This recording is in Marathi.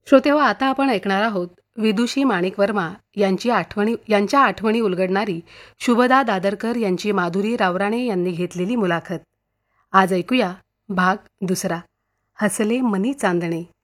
श्रोतेहो, आता आपण ऐकणार आहोत विदुषी माणिक वर्मा यांच्या आठवणी उलगडणारी शुभदा दादरकर यांची माधुरी रावराणे यांनी घेतलेली मुलाखत. आज ऐकूया भाग दुसरा, हसले मनी चांदणे.